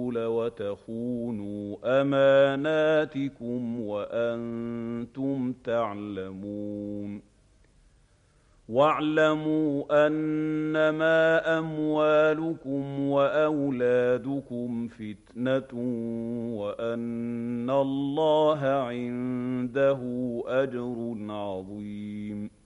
الرسل وتخونوا أماناتكم وأنتم تعلمون واعلموا أنما أموالكم وأولادكم فتنة وأن الله عنده أجر عظيم